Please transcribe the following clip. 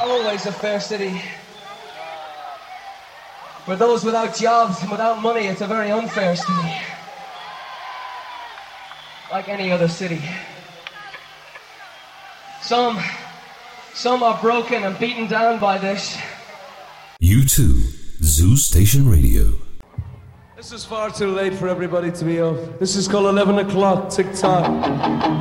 always a fair city. For those without jobs and without money, it's a very unfair city. Like any other city. Some are broken and beaten down by this. U2, Zoo Station Radio. This is far too late for everybody to be up. This is called 11 o'clock, tick-tock.